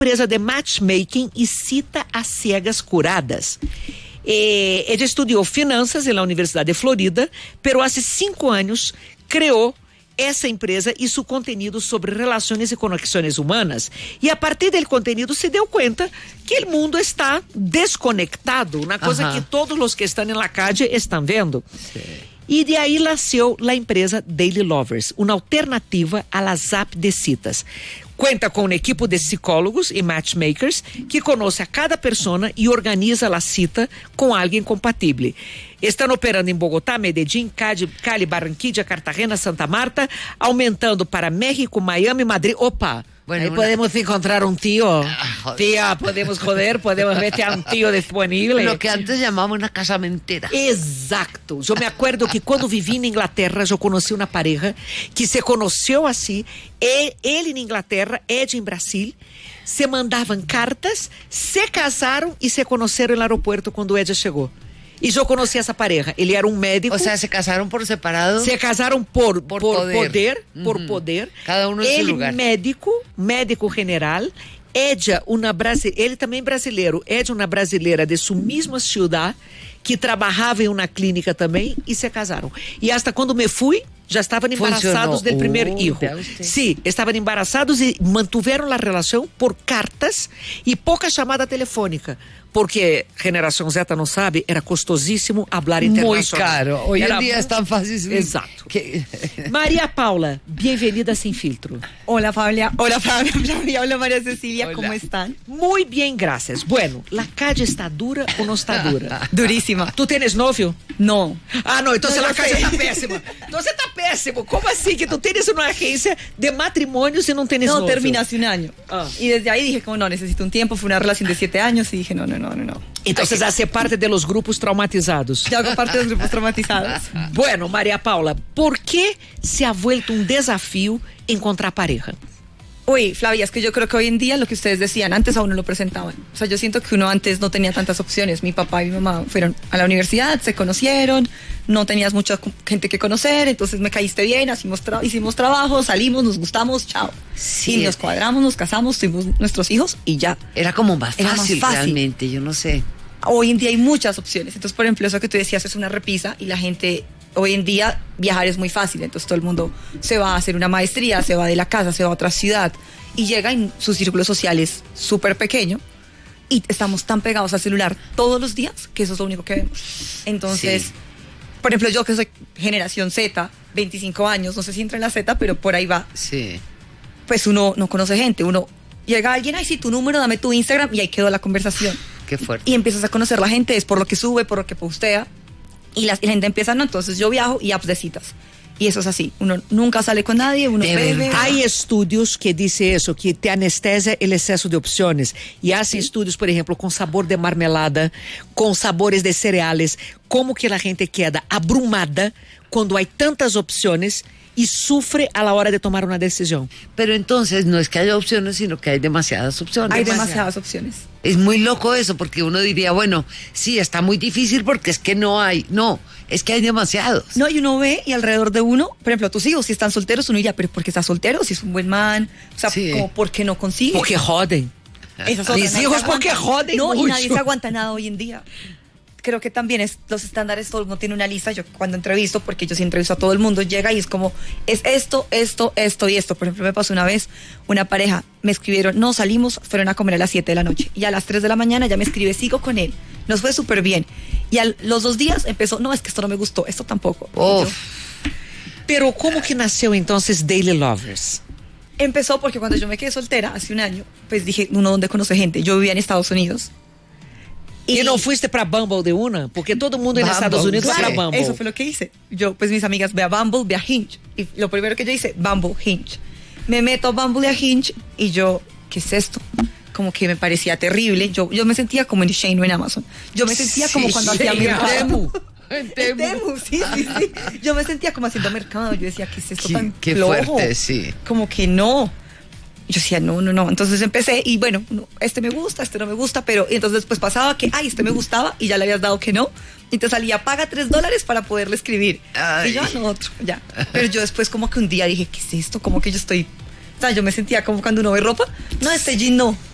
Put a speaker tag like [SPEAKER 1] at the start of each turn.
[SPEAKER 1] empresa de matchmaking y cita a ciegas curadas. Ella estudió finanzas en la Universidad de Florida, pero hace 5 años creó essa empresa e seu conteúdo sobre relações e conexões humanas, e a partir do conteúdo se deu conta que o mundo está desconectado, uma coisa que todos os que estão na calle estão vendo. Sim. E de aí nasceu a empresa Daily Lovers, uma alternativa a las app de citas. Conta com uma equipe de psicólogos e matchmakers que conhece a cada pessoa e organiza a cita com alguém compatível. Estão operando em Bogotá, Medellín, Cali, Barranquilla, Cartagena, Santa Marta, aumentando para México, Miami, Madrid. Opa! Bueno, ahí podemos encontrar un tío. Tía, podemos ver a un tío disponible.
[SPEAKER 2] Lo que antes llamábamos una casamentera.
[SPEAKER 1] Exacto. Yo me acuerdo que cuando viví en Inglaterra, yo conocí una pareja que se conoció así. Él en Inglaterra, ella en Brasil. Se mandaban cartas, se casaron y se conocieron en el aeropuerto cuando ella llegó. Y yo conocí a esa pareja. Él era un médico.
[SPEAKER 2] O sea, ¿se casaron por separado?
[SPEAKER 1] Se casaron por poder. Por poder.
[SPEAKER 2] Cada uno en su lugar.
[SPEAKER 1] Médico general. Ele também brasileiro. Ella, uma brasileira de sua mesma cidade, que trabalhava em uma clínica também, e se casaram. E hasta quando me fui, já estavam embarazados do primeiro filho. Sim, estavam embarazados e mantiveram a relação por cartas e pouca chamada telefônica. Porque Generação Z não sabe, era costosíssimo falar internacional.
[SPEAKER 2] Muy caro. Hoy en día es tan fácil.
[SPEAKER 1] Exato. María Paula, bienvenida Sin Filtro.
[SPEAKER 3] Hola Fabia. Hola María Cecilia, hola. ¿Cómo están?
[SPEAKER 1] Muy bien, gracias. Bueno, ¿la calle está dura o no está dura?
[SPEAKER 3] Durísima.
[SPEAKER 1] ¿Tú tienes novio?
[SPEAKER 3] No.
[SPEAKER 1] Ah, no, entonces la calle está pésima. Entonces está pésimo. ¿Cómo así que tú tienes una agencia de matrimonios y no tienes novio?
[SPEAKER 3] No, terminé hace un año. Y desde ahí dije, como no, necesito un tiempo. Fue una relación de 7 años y dije, no.
[SPEAKER 1] Entonces hace parte de los grupos traumatizados.
[SPEAKER 3] Yo hago parte de los grupos traumatizados.
[SPEAKER 1] Bueno, María Paula, ¿por qué se ha vuelto un desafío encontrar pareja?
[SPEAKER 3] Uy, Flavia, es que yo creo que hoy en día lo que ustedes decían, antes a uno lo presentaban. O sea, yo siento que uno antes no tenía tantas opciones. Mi papá y mi mamá fueron a la universidad, se conocieron, no tenías mucha gente que conocer, entonces me caíste bien, hicimos trabajo, salimos, nos gustamos, chao. Sí. Y nos cuadramos, nos casamos, tuvimos nuestros hijos y ya.
[SPEAKER 2] Era como más fácil realmente, yo no sé.
[SPEAKER 3] Hoy en día hay muchas opciones. Entonces, por ejemplo, eso que tú decías es una repisa y la gente... Hoy en día viajar es muy fácil, entonces todo el mundo se va a hacer una maestría, se va de la casa, se va a otra ciudad y llega en su círculo social es súper pequeño y estamos tan pegados al celular todos los días que eso es lo único que vemos. Entonces, sí. Por ejemplo, yo que soy generación Z, 25 años, no sé si entra en la Z, pero por ahí va.
[SPEAKER 2] Sí.
[SPEAKER 3] Pues uno no conoce gente, uno llega a alguien, ay, sí, tu número, dame tu Instagram y ahí quedó la conversación.
[SPEAKER 2] Qué fuerte.
[SPEAKER 3] Y empiezas a conocer la gente, es por lo que sube, por lo que postea. Y la gente empieza, no, entonces yo viajo y apps de citas. Y eso es así, uno nunca sale con nadie, uno bebe.
[SPEAKER 1] Hay estudios que dicen eso, que te anestesia el exceso de opciones. Y hacen estudios, por ejemplo, con sabor de marmelada, con sabores de cereales, como que la gente queda abrumada cuando hay tantas opciones y sufre a la hora de tomar una decisión.
[SPEAKER 2] Pero entonces no es que haya opciones, sino que hay demasiadas opciones.
[SPEAKER 3] Hay demasiadas opciones.
[SPEAKER 2] Es muy loco eso, porque uno diría, bueno, sí, está muy difícil porque es que no hay. No, es que hay demasiados.
[SPEAKER 3] No, y uno ve y alrededor de uno, por ejemplo, tus hijos, si están solteros, uno diría, pero ¿por qué estás soltero? Si es un buen man, o sea, sí. Como, ¿por qué no consigue?
[SPEAKER 1] Porque joden. Mis hijos porque joden
[SPEAKER 3] no,
[SPEAKER 1] mucho.
[SPEAKER 3] Y nadie se aguanta nada hoy en día. Creo que también es los estándares, todo el mundo tiene una lista. Yo cuando entrevisto, porque yo sí entrevisto a todo el mundo, llega y es como, es esto y esto. Por ejemplo, me pasó una vez, una pareja, me escribieron, no, salimos, fueron a comer a las 7 de la noche. Y a las 3 de la mañana ya me escribe, sigo con él. Nos fue súper bien. Y a los 2 días empezó, no, es que esto no me gustó, esto tampoco.
[SPEAKER 1] Pero ¿cómo que nació entonces Daily Lovers?
[SPEAKER 3] Empezó porque cuando yo me quedé soltera hace un año, pues dije, uno donde conoce gente. Yo vivía en Estados Unidos.
[SPEAKER 1] ¿Y no fuiste para Bumble de una? Porque todo el mundo en Estados Unidos va para Bumble.
[SPEAKER 3] Eso fue lo que hice. Yo, pues mis amigas, ve a Bumble, ve a Hinge. Y lo primero que yo hice, Bumble, Hinge. Me meto a Bumble y a Hinge y yo, ¿qué es esto? Como que me parecía terrible. Yo me sentía como en Shein o en Amazon. Yo me sentía como cuando hacía mercado. En Temu, sí. Yo me sentía como haciendo mercado. Yo decía, ¿qué es esto tan
[SPEAKER 2] qué
[SPEAKER 3] flojo?
[SPEAKER 2] Fuerte, sí.
[SPEAKER 3] Como que no. Yo decía, no. Entonces empecé y bueno, este me gusta, este no me gusta, pero y entonces después pasaba que, este me gustaba y ya le habías dado que no. Y te salía, paga $3 para poderle escribir. Ay. Y yo, no, otro, ya. Pero yo después como que un día dije, ¿qué es esto? Como que yo estoy... O sea, yo me sentía como cuando uno ve ropa. No, este jean no.